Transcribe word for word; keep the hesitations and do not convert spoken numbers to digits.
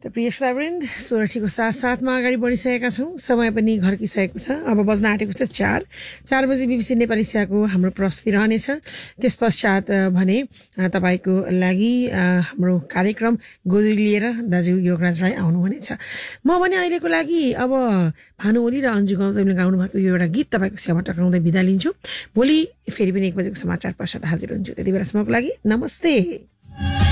त प्रिय श्रोतावृन्द सोरठीको साथ साथमा अगाडि बढिसकेका छौँ। समय पनि घर्किसकेको छ। अब बज्न आँटेको छ चार चार बजी बिबिसी नेपाली सेवाको हाम्रो प्रस्तुति रहनेछ। त्यस पश्चात भने तपाईँको लागि हाम्रो कार्यक्रम गोदुरी लिएर दाजु योगराज राई आउनुहुनेछ। म भने अहिलेको लागि अब भानु ओली र अन्जु गौतमले गाउनु भएको यो एउटा गीत तपाईँको सेवामा टक्राउँदै बिदा लिन्छु। भोलि फेरि पनि एक बजेको समाचार पश्चात हाजिर हुन्छु। त्यति बेलासम्मको लागि नमस्ते।